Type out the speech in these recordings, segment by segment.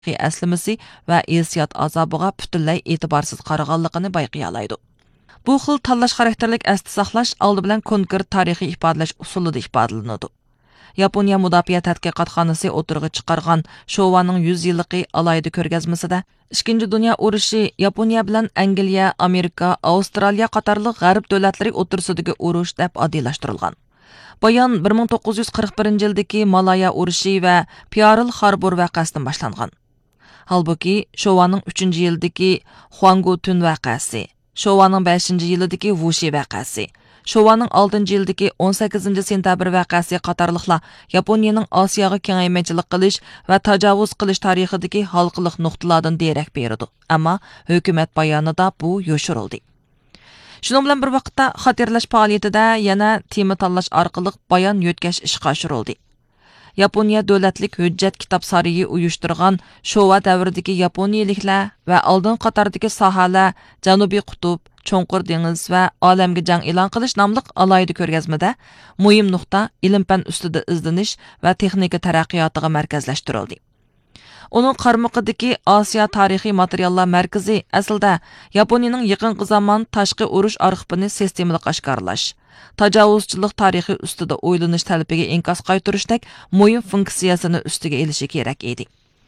əslimisi və hissiyat azabıға bütünlәй etibarsız qaraganlığını bayqayalaydı. Bu xil tanlash xarakterlik əsli saqlash aldı bilan konkret tarixi ifadalash usulida ifadelanadi. Yaponiya Müdafiə Tədqiqatxanası oturğu çıxarğan Showaning 100 yillıqı alayda ko'rgazmasida 2. Dünya urushi Yaponiya bilan Angliya, Amerika, Avstraliya qatarlıq g'arb davlatlari o'tirsidagi urush deb oddiylashtirilgan. Bayan 1941 yildagi Malaya urushi va Pearl Harbor vaqasidan boshlangan. Halbuki Showaning 3 yildagi Hwanggu-tun vaqasi, Showaning 5 yildagi Wuxi vaqasi, Showaning 6 yildagi 18 sentabr vaqasi qatarlıqlar Yaponiyaning Osiyoga kengaymachilik qilish va tajovuz qilish tarixidagi halqiliq nuqtalardan derak berdi. Ammo hukumat bayonida bu yoshirildi. Shunun bilan bir vaqtda xatirlash faoliyatida yana tema tanlash orqali bayon yetkash ishga oshirildi. Yaponiya davlatlik hujjat kitob sariyi uyushtirgan Showa davridagi yaponiyaliklar va oldin qatordagi sohalar Janubiy qutb, Cho'nqur dengiz va olamga jang e'lon qilish nomli alayda ko'rgazmada muhim nuqta ilm-fan ustida izlanish va texnika taraqqiyotiga markazlashtirildi. Onun qarmoqidagi Osiyo tarixiy materiallar markazi aslida Yaponiyaning yaqinqi zamon tashqi urush arxivini sistemalik oshkorlash, tajovuzchilik tarixi ustida o'ylanish talabiga inkas qaytarishdek muhim funksiyasini ustiga elishi kerak edi.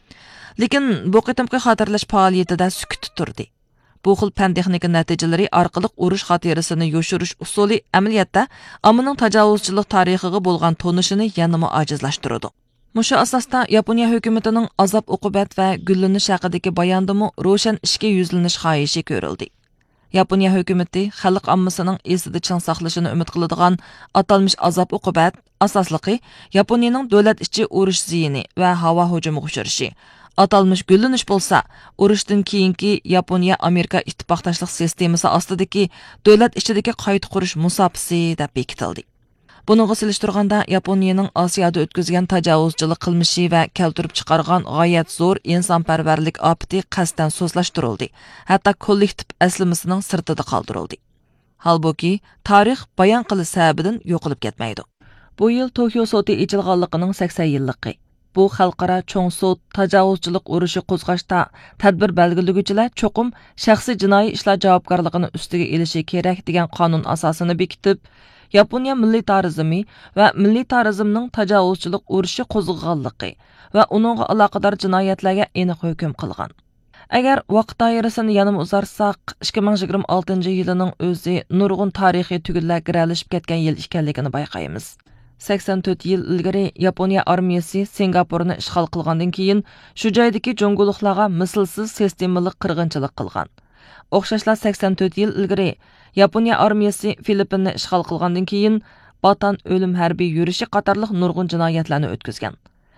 Lekin bu qitimqi xotirlash faoliyatida sukut turdi. Bu xil fan texnika natijalari orqali urush xotirasini yoshirish usuli amaliyotda ommaning tajovuzchilik tarixiga bo'lgan tonishini yanama ojizlashtirdi. Mushu asosda Yaponiya hukumatining azob uqubat va gullanish haqidagi bayondimi ro'shan ishga yuzlanish xohishi ko'rildi. Yaponiya hukumati xalq ommasining esida chang saqlashini umid qiladigan atalmish azob uqubat asosligi Yaponiyaning davlat ichi urush ziyini va havo hujumiga uchrashi. Atalmış gullanish bo'lsa, urushdan keyingi Yaponiya Amerika ittifoqdoshlik sistemasi ostidagi davlat ichidagi qayta qurish musofasi deb bekitildi. Buningga solishtirganda Yaponiyaning Osiyoda o'tkazgan tajovuzchilik qilmishi va keltirib chiqargan g'oyat zo'r insonparvarlik opati qasddan so'zlashtirildi. Hatto kollektiv aslimasining sirtida qoldirildi. Halbuki tarix bayon qilish sababidan yo'qolib ketmaydi. Bu yil Tokio soti ichilganligining 80 yilligi. Bu xalqaro cho'ng sud tajovuzchilik urushi qo'zg'ashda tadbir belgilaguchilar cho'qim shaxsiy jinoiy ishlar javobgarligini ustiga elishi kerak degan qonun asosini bekitib, Yaponiya milliy turizmi va milliy turizmning tajovuzchilik urushi qo'zg'alganligi va uningga aloqador jinoyatlarga aniq hukm qilgan. Agar vaqt doirasini yana uzarsak, 2026 yilining o'zi nurg'un tarixiy tugunlar giralishib ketgan yil ekanligini bayqaymiz. 84 yil ilgari Yaponiya armiyasi Singapurni ishg'ol qilgandan keyin shu joydagi junguliqlarga mislsiz sistemalik qirg'inchilik qilgan. O'xshashlar 84 yil ilgari Yaponiya armiyasi Filippinni ishg'ol qilgandan keyin Batan o'lim harbiy yurishi qatorliq nurg'un jinoyatlarni o'tkazgan.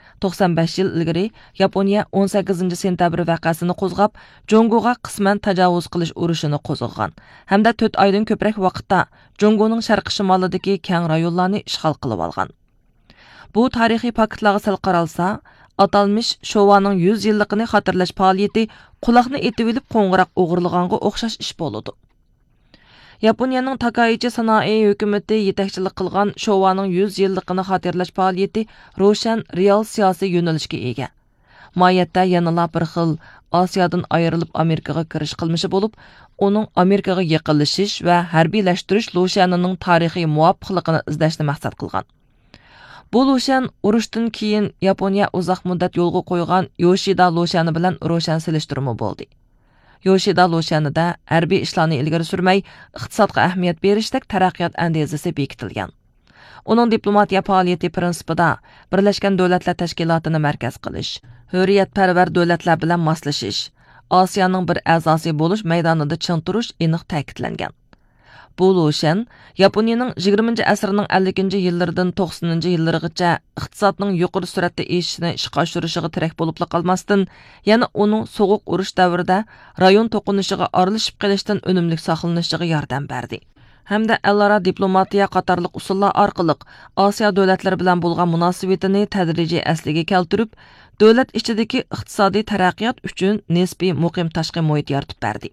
95 yil ilgari Yaponiya 18 sentabr vaqasini qo'zg'ab, Jungoga qisman tajovuz qilish urushini qo'zg'agan hamda 4 oydan ko'proq vaqtda Jungoning sharqi shimolidagi keng rayonlarni ishg'ol qilib olgan. Bu tarixiy faktlarga sal qaralsa, atalmish Showaning 100 yilligini xotirlash faoliyati quloqni etib olib qo'ng'iroq o'g'irlaganga o'xshash ish bo'ldi. Yaponiyaning Takaichi sanoat hukumati yetakchilik qilgan Showaning 100 yilligini xotirlash faoliyati ro'shan real siyosiy yo'nalishga ega. Moyatda yanala bir xil Osiyodan ayrilib Amerikaga kirish qilmishi bo'lib, uning Amerikaga yaqinlashish va harbiylashtirish lo'shanining tarixiy muvofiqligini izlashni maqsad qilgan. Bu lo'shan urushdan keyin Yaponiya uzoq muddat yo'lga qo'ygan Yoshida lo'shani bilan ro'shan selishtirma bo'ldi. Yoshida lo'shanida harbiy ishlarni ilgari surmay, iqtisodga ahamiyat berishdek taraqqiyot andezasi bekitilgan. Uning diplomatiya faoliyati prinsipida Birlashgan Davlatlar Tashkilotini markaz qilish, hurriyatparvar davlatlar bilan moslashish, Osiyoning bir a'zosi bo'lish maydonida ching turish aniq ta'kidlangan. Bu lo'shan Yaponiyaning 20-asrning 50-yillaridan 90-yillargacha iqtisodning yuqori sur'atda o'sishini ishga oshirishiga tirak bo'lib qolmasdan, yana uning sovuq urush davrida rayon to'qinishiga aralashib qolishdan unumli saqlanishiga yordam berdi. Hamda allara diplomatiya qatorliq usullar orqali Osiyo davlatlari bilan bo'lgan munosabatini tadrijiy asliga keltirib, davlat ichidagi iqtisodiy taraqqiyot uchun nisbiy muqim tashqi muhit yaratib berdi.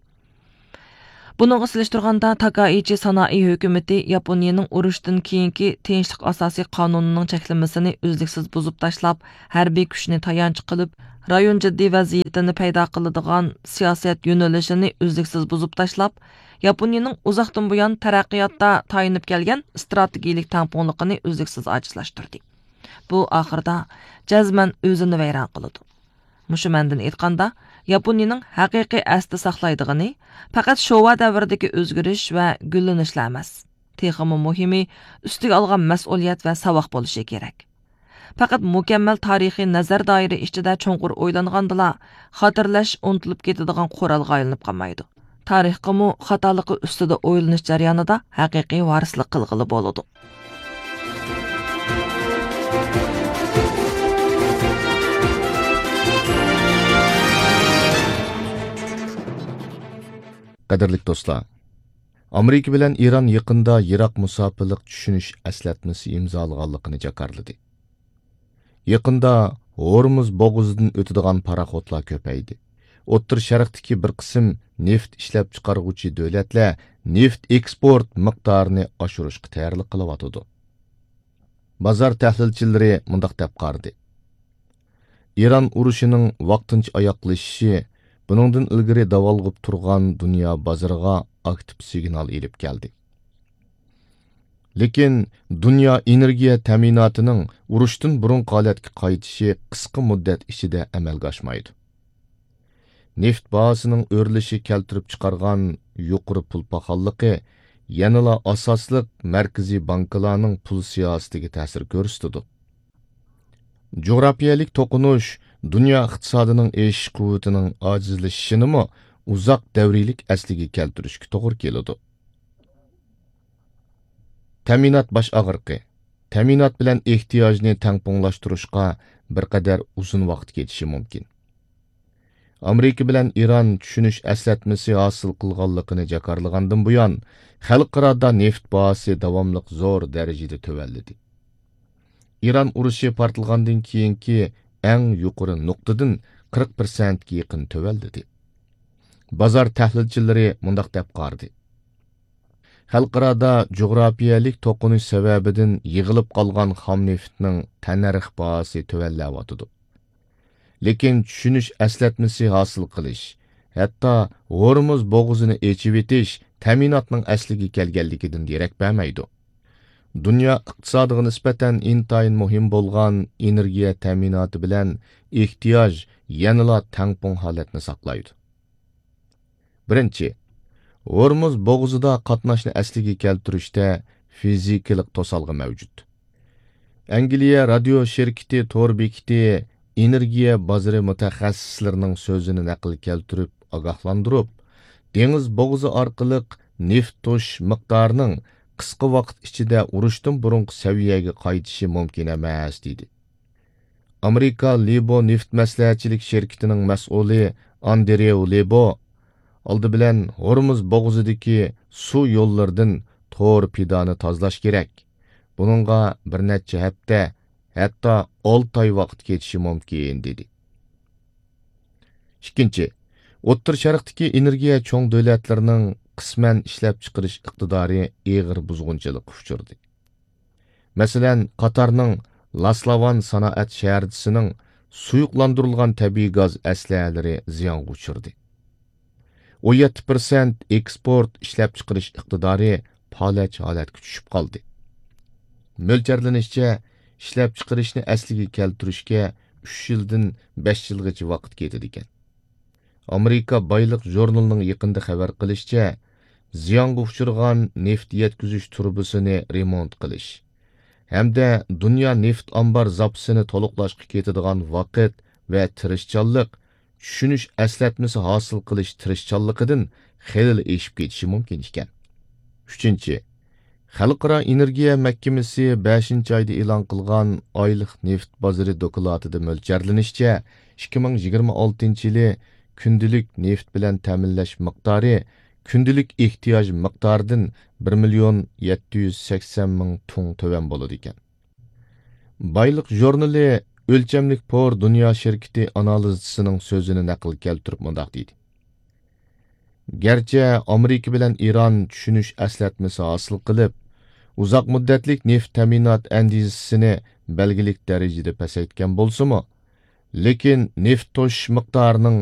Buningga solishtirganda Takaichi sanoat hukumati Yaponiyaning urushdan keyingi tinchlik asosiy qonunining cheklamasini uzluksiz buzib tashlab, harbiy kuchni tayanch qilib, rayon jiddiy vaziyatini paydo qiladigan siyosat yo'nalishini uzluksiz buzib tashlab, Yaponiyaning uzoqdan buyon taraqqiyotda tayinib kelgan strategik tangpungliqini uzluksiz ojizlashtirdi. Bu oxirida jazman o'zini vayron qiladi. Mushu mandan aytganda, Yaponiyaning haqiqiy asli saqlaydigani faqat Showa davridagi o'zgarish va gullanishlar emas. Texmi muhimi ustiga olgan mas'uliyat va savoq bo'lishi kerak. Faqat mukammal tarixiy nazar doira ichida cho'nqur o'ylangandila, xotirlash unutilib ketadigan qurolga aylanib qolmaydi. Tarixqimi xatoligi ustida o'ylanish jarayonida haqiqiy varislik qilg'ili bo'ladi. Qadirlik do'stlar, Amerika bilan İran yaqinda Iroq musofirlik tushunish eslatmasi imzolaganligini jakarladi. Yaqinda Hormuz bo'g'uzidan o'tadigan paraxotlar ko'paydi. O'ttir Sharqdagi bir qism neft ishlab chiqaruvchi davlatlar neft eksport miqdorini oshirishga tayyorlik qilyotdi. Bozor tahlilchilari mundaq deb qaradi. İran urushining vaqtincha oyoqlashishi buningdan ilgari davolg'ib turgan dunyo bozoriga aktiv signal elib keldi. Lekin dunyo energiya ta'minotining urushdan burun holatga qaytishi qisqa muddat ichida amalga oshmaydi. Neft bahosining o'rlishi keltirib chiqargan yuqori pul paxolligi yanada asosliq markaziy bankalarning pul siyosatiga ta'sir ko'rsatdi. Coğrafiyalik to'qinish dunyo iqtisodining eshish quvvatining ojizlashishini uzoq davriylik asliga keltirishga to'g'ri keladi. Ta'minot bosh og'riqi. Ta'minot bilan ehtiyojni tangpunglashtirishga bir qadar uzun vaqt ketishi mumkin. Amerika bilan İran tushunish eslatmasi hosil qilganligini jakarlagandan buyon xalqaro neft bahosi davomli zo'r darajada tövalladi. İran urushi portlagandan keyingi eng yuqori nuqtadan 40% ga yaqin tövalladi. Bozor tahlilchilari mundaq deb qaradi. Xalqarada coğrafiyalik to'qinish sababidan yig'ilib qolgan xom neftning tanarx bahosi tövallanyotdi. Lekin tushunish eslatmasi hosil qilish, hatto Hormuz bo'g'izini echib etish ta'minotning asliga kelganligidan derak bermaydi. Dunyo iqtisodiga nisbatan intayin muhim bo'lgan energiya ta'minoti bilan ehtiyoj yanada tangpung holatni saqlaydi. Birinchi, Hormuz bo'g'izida qatnashni asliga keltirishda fizikalik to'salg'i mavjud. Angliya radio shirkati to'r bekiti energiya bozori mutaxassislarining so'zini naql keltirib ogohlantirib, dengiz bo'g'uzi orqali neft to'sh miqdorining qisqa vaqt ichida urushdan burungi saviyaga qaytishi mumkin emas dedi. Amerika Libo neft maslahatchilik shirkatining mas'uli Andrew Libo oldi bilan Hormuz bo'g'izidagi suv yo'llaridan to'r pidoni tozalash kerak. Buningga bir necha hafta, hatto 6 oy vaqt ketishi mumkin dedi. Ikkinchi, O'ttir Sharqdagi energiya cho'ng davlatlarining qisman ishlab chiqarish iqtidori eg'ir buzg'unchilik uchirdi. Masalan, Qatarning Laslavan sanoat shaharchasining suyuqlantirilgan tabiiy gaz aslihalari ziyonga uchirdi. 17% eksport ishlab chiqarish iqtidori palach holatga tushib qoldi. Mo'ljallanishcha ishlab chiqarishni asliga keltirishga 3 yildan 5 yilgacha vaqt ketadi ekan. Amerika Boyliq jurnalining yaqinda xabar qilishicha, ziyonga uchirgan neft yetkazish turbasini remont qilish hamda dunyo neft ombar zapasini to'liqlashga ketadigan vaqt va tirishchanlik tushunish eslatmasi hosil qilish tirishchanligidan xeyli eshib ketishi mumkin ekan. 3. Xalqaro energiya mahkamasi 5-oyda e'lon qilgan oylik neft bozori dokladida mo'ljallanishcha 2026-yili kundalik neft bilan ta'minlash miqdori kundalik ehtiyoj miqdoridan 1,780,000 ton tovan bo'ladi ekan. Boyliq jurnali o'lchamlik por dunyo shirkati analizchisining so'zini naql keltirib mundaq deydi. Gerçi Amerika bilan İran tushunish eslatmasi hosil qilib, uzoq muddatlik neft ta'minot andizisini belgilik darajada pasaytgan bo'lsa-mu, lekin neft to'shish miqdorining